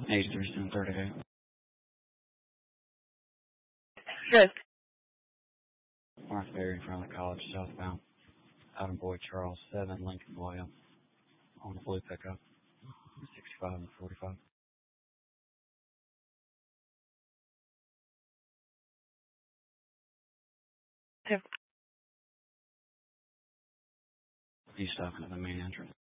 83-738. Good. Martha Berry in front of the college southbound. Adam Boyd Charles 7 Lincoln William on the blue pickup. 65 and 45. Yep. He's stopping at the main entrance.